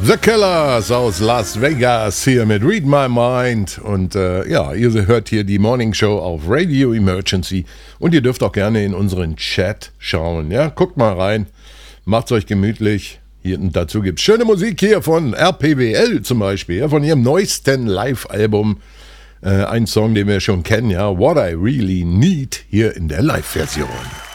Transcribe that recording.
The Killers aus Las Vegas hier mit Read My Mind und ja, ihr hört hier die Morning Show auf Radio Emergency und ihr dürft auch gerne in unseren Chat schauen, ja, guckt mal rein, macht's euch gemütlich. Hier, und dazu gibt's schöne Musik hier von RPWL zum Beispiel, ja, von ihrem neuesten Live-Album, ein Song, den wir schon kennen, ja, What I Really Need, hier in der Live-Version.